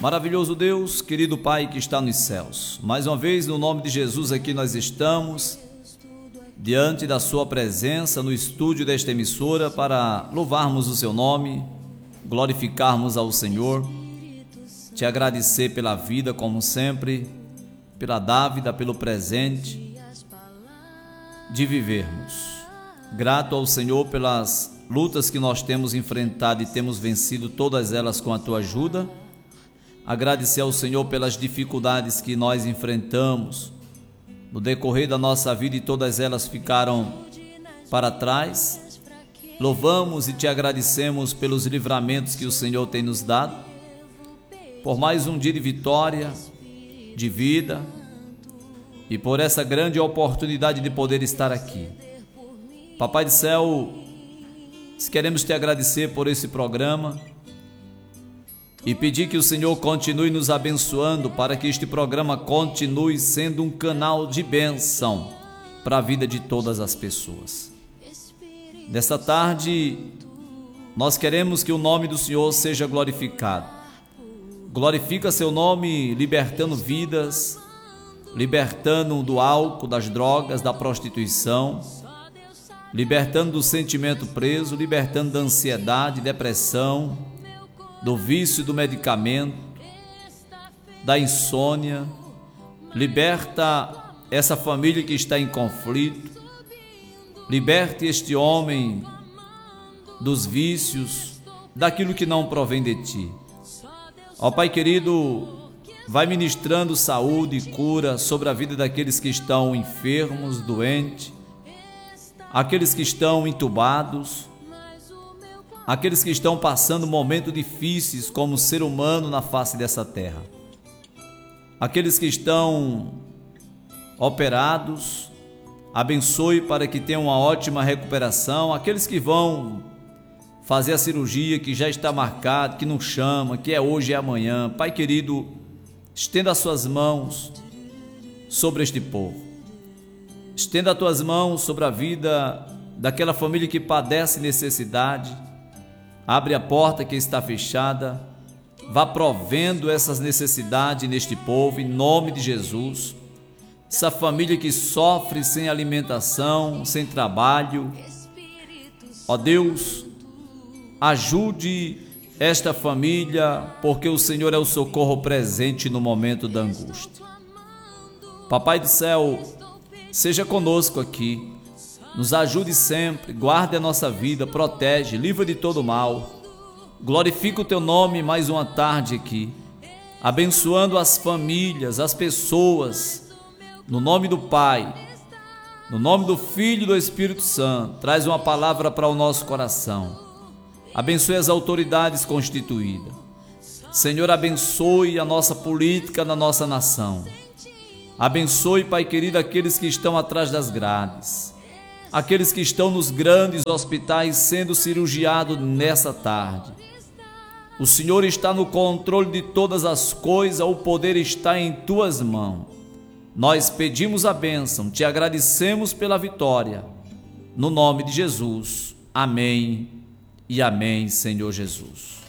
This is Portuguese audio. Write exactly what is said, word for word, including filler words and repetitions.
Maravilhoso Deus, querido Pai que está nos céus, mais uma vez no nome de Jesus aqui nós estamos diante da sua presença no estúdio desta emissora para louvarmos o seu nome, glorificarmos ao Senhor, te agradecer pela vida como sempre, pela dávida, pelo presente de vivermos. Grato ao Senhor pelas lutas que nós temos enfrentado e temos vencido todas elas com a tua ajuda. Agradecer ao Senhor pelas dificuldades que nós enfrentamos no decorrer da nossa vida e todas elas ficaram para trás. Louvamos e te agradecemos pelos livramentos que o Senhor tem nos dado, por mais um dia de vitória, de vida e por essa grande oportunidade de poder estar aqui. Papai do céu, queremos te agradecer por esse programa e pedir que o Senhor continue nos abençoando para que este programa continue sendo um canal de bênção para a vida de todas as pessoas. Nesta tarde, nós queremos que o nome do Senhor seja glorificado. Glorifica seu nome libertando vidas, libertando do álcool, das drogas, da prostituição, libertando do sentimento preso, libertando da ansiedade, depressão, do vício do medicamento, da insônia. Liberta essa família que está em conflito, liberte este homem dos vícios, daquilo que não provém de ti. Ó Pai querido, vai ministrando saúde e cura sobre a vida daqueles que estão enfermos, doentes, aqueles que estão entubados, aqueles que estão passando momentos difíceis como ser humano na face dessa terra, aqueles que estão operados, abençoe para que tenham uma ótima recuperação, aqueles que vão fazer a cirurgia que já está marcado, que não chama, que é hoje e amanhã. Pai querido, estenda as suas mãos sobre este povo, estenda as tuas mãos sobre a vida daquela família que padece necessidade. Abre a porta que está fechada, vá provendo essas necessidades neste povo, em nome de Jesus. Essa família que sofre sem alimentação, sem trabalho, ó Deus, ajude esta família, porque o Senhor é o socorro presente no momento da angústia. Papai do céu, seja conosco aqui. Nos ajude sempre, guarde a nossa vida, protege, livra de todo mal. Glorifica o teu nome mais uma tarde aqui, abençoando as famílias, as pessoas, no nome do Pai, no nome do Filho e do Espírito Santo. Traz uma palavra para o nosso coração. Abençoe as autoridades constituídas. Senhor, abençoe a nossa política na nossa nação. Abençoe, Pai querido, aqueles que estão atrás das grades, aqueles que estão nos grandes hospitais sendo cirurgiados nessa tarde. O Senhor está no controle de todas as coisas, o poder está em tuas mãos. Nós pedimos a bênção, te agradecemos pela vitória. No nome de Jesus, amém e amém, Senhor Jesus.